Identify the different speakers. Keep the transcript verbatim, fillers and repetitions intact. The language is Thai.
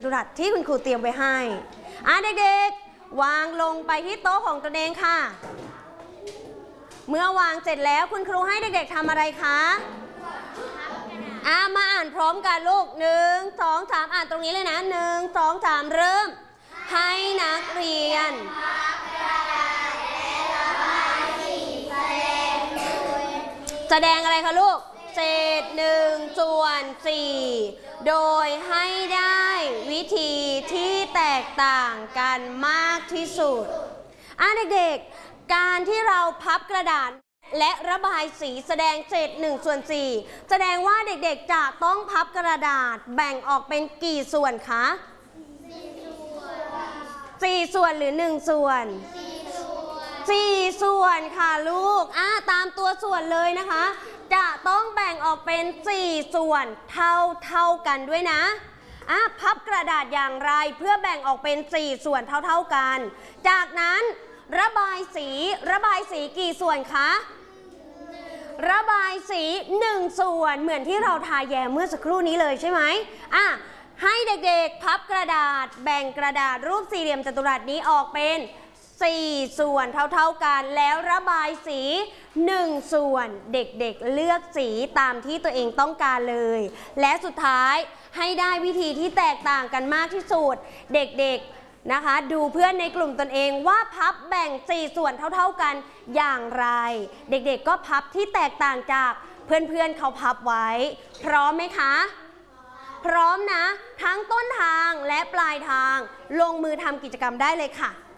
Speaker 1: ดูดัดที่คุณครูเตรียมไว้ให้อ่ะเด็กๆวางลงไปที่โต๊ะของตัวเองค่ะเมื่อวางเสร็จแล้วคุณครูให้เด็กๆทำอะไรคะอ่ะมาอ่านพร้อมกันลูกหนึ่งสองสามอ่านตรงนี้เลยนะหนึ่งสองสามเริ่มให้นักเรียนแสดงอะไรคะลูกเศษหนึ่งส่วนสี่โดยให้ได้วิธีที่แตกต่างกันมากที่สุดอ่ะเด็กๆการที่เราพับกระดาษและระบายสีแสดงเศษหนึ่งส่วนสี่แสดงว่าเด็กๆจะต้องพับกระดาษแบ่งออกเป็นกี่ส่วนคะสี่ส่วนหรือหนึ่งส่วนสี่ส่วนค่ะลูกอ่ะตามตัวส่วนเลยนะคะจะต้องแบ่งออกเป็นสี่ส่วนเท่าเท่ากันด้วยนะอ่ะพับกระดาษอย่างไรเพื่อแบ่งออกเป็นสี่ส่วนเท่าเท่ากันจากนั้นระบายสีระบายสีกี่ส่วนคะระบายสีหนึ่งส่วนเหมือนที่เราทาแยมเมื่อสักครู่นี้เลยใช่ไหมอ่ะให้เด็กๆพับกระดาษแบ่งกระดาษรูปสี่เหลี่ยมจัตุรัสนี้ออกเป็นสี่ส่วนเท่าๆกันแล้วระบายสีหนึ่งส่วนเด็กๆเลือกสีตามที่ตัวเองต้องการเลยและสุดท้ายให้ได้วิธีที่แตกต่างกันมากที่สุดเด็กๆนะคะดูเพื่อนในกลุ่มตนเองว่าพับแบ่งสี่ส่วนเท่าๆกันอย่างไรเด็กๆก็พับที่แตกต่างจากเพื่อนๆเขาพับไว้พร้อมไหมคะพร้อมนะทั้งต้นทางและปลายทางลงมือทำกิจกรรมได้เลยค่ะ